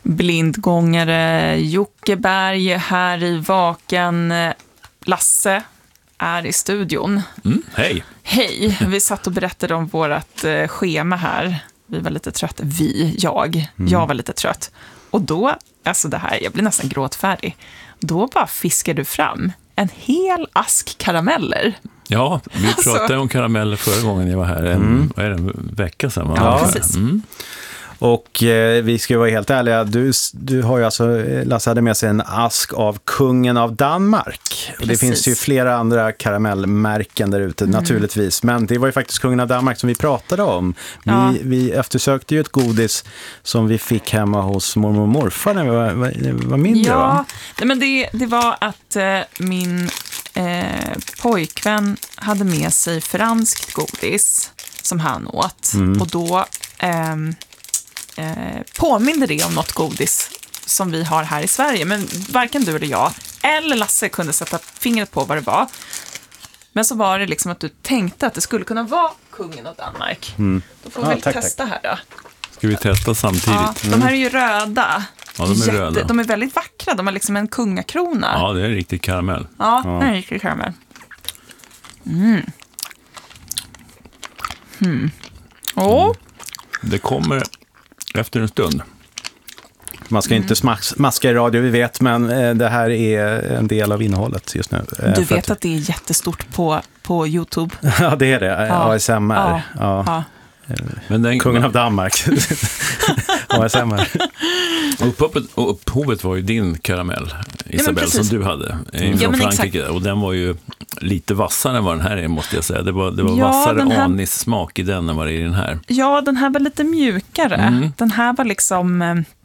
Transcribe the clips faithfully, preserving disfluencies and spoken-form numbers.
Blindgångare Jockeberg här i Vaken. Lasse är i studion. Mm, hej. Hej, vi satt och berättade om vårt eh, schema här. Vi var lite trötta. Vi, jag. Mm. Jag var lite trött. Och då, alltså det här, jag blir nästan gråtfärdig. Då bara fiskar du fram en hel ask karameller. Ja, vi alltså. pratade om karameller förra gången jag var här. En, mm. vad är det, en vecka sedan. Va? Ja, precis. Mm. Och eh, vi ska vara helt ärliga, du, du har ju alltså, Lasse hade med sig en ask av kungen av Danmark. Och det finns ju flera andra karamellmärken där ute, mm. naturligtvis. Men det var ju faktiskt kungen av Danmark som vi pratade om. Vi, ja. vi eftersökte ju ett godis som vi fick hemma hos mormor och morfar när vi var, var, var mindre. Ja, va? Nej, men det, det var att eh, min eh, pojkvän hade med sig franskt godis som han åt. Mm. Och då... Eh, Eh, påminner det om något godis som vi har här i Sverige, men varken du eller jag eller Lasse kunde sätta fingret på vad det var. Men så var det liksom att du tänkte att det skulle kunna vara kungen av Danmark. Mm. Då får vi ah, väl tack, testa tack. här då. Ska vi testa samtidigt? Ja, de här är ju röda. Ja, de är Jätte, röda. De är väldigt vackra, de har liksom en kungakrona. Ja, det är en riktig karamell. Ja, ja. Det är en riktig karamell. Mm. Hmm. Åh. Mm. Det kommer... efter en stund. Man ska mm. inte smas- maska i radio, vi vet, men eh, det här är en del av innehållet just nu. Eh, du vet att... att det är jättestort på, på YouTube? Ja, det är det. Ja. A S M R. Ja. Ja. Ja. Men den... Kungen av Danmark. A S M R. Upphovet, upphovet var ju din karamell, Isabel, ja, som du hade mm. från ja, Frankrike. Exakt. Och den var ju lite vassare än vad den här är, måste jag säga. Det var, det var ja, vassare här... anis-smak i den än vad det är i den här. Ja, den här var lite mjukare. Mm. Den här var liksom...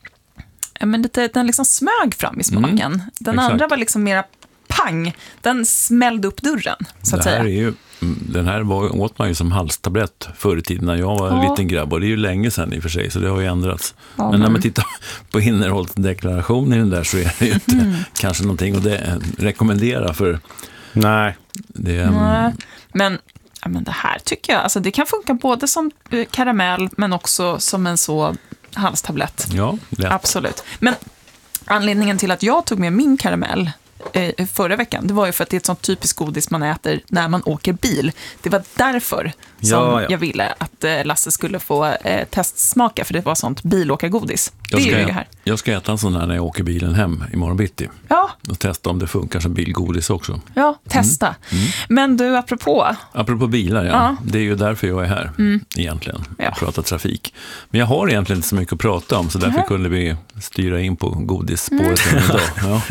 Eh, men lite, den liksom smög fram i smaken. Mm. Den Exakt. Andra var liksom mera pang. Den smällde upp dörren, så att det här säga. Är ju, den här var, åt man ju som halstablett förr i tiden när jag var en ja. liten grabb. Och det är ju länge sedan i och för sig, så det har ju ändrats. Ja, men, men när man tittar på innehållsdeklarationen i den där så är det ju inte mm. kanske någonting att det, rekommendera för... Nej. Det, um... Nej. Men, ja, men det här tycker jag, alltså det kan funka både som karamell men också som en så halstablett. Ja, lätt. Absolut. Men anledningen till att jag tog med min karamell eh, förra veckan, det var ju för att det är ett sånt typiskt godis man äter när man åker bil. Det var därför som ja, ja. jag ville att eh, Lasse skulle få eh, testsmaka, för det var sånt bilåkargodis. Jag ska, det är det här. Jag ska äta en sån här när jag åker bilen hem imorgon bitti. Ja. Och testa om det funkar som bilgodis också. Ja, testa. Mm. Mm. Men du, apropå... Apropå bilar, ja. ja. Det är ju därför jag är här, mm. egentligen. Ja. Prata trafik. Men jag har egentligen inte så mycket att prata om, så därför mm. kunde vi styra in på godisspåret mm. idag. Ja.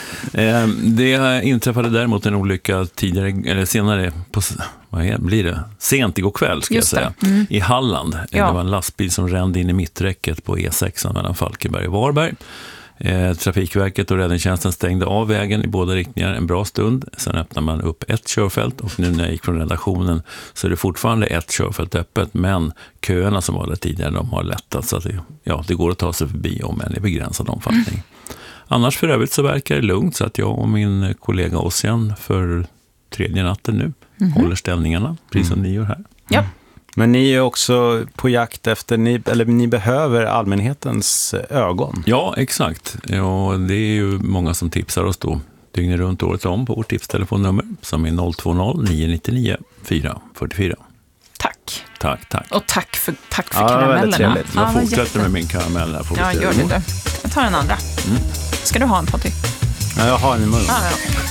eh, det inträffade däremot en olycka tidigare, eller senare på... Vad är, blir det? Sent igår kväll ska Just jag säga. Mm. I Halland. Ja. Det var en lastbil som rände in i mitträcket på E sex mellan Falkenberg och Varberg. Eh, Trafikverket och räddningstjänsten stängde av vägen i båda riktningar en bra stund. Sen öppnade man upp ett körfält och nu när jag gick från redaktionen så är det fortfarande ett körfält öppet, men köerna som var där tidigare, de har lättat så att det, ja, det går att ta sig förbi om än i begränsad omfattning. Mm. Annars för övrigt så verkar det lugnt, så att jag och min kollega Ossian för tredje natten nu mm-hmm. håller ställningarna, precis som mm. ni gör här. Ja. Men ni är också på jakt efter, ni, eller ni behöver allmänhetens ögon. Ja, exakt. Ja, det är ju många som tipsar oss då dygnet runt året om på vårt tipstelefonnummer som är noll två noll nio nio nio fyra fyra fyra. Tack. Tack, tack. Och tack för, tack för ja, karamellerna. Jag ja, fortsätter jätte... med min karamell här. På ja, gör det du. Jag tar en andra. Mm. Ska du ha en, Patrik? Ja, jag har en i munnen. Ah, ja.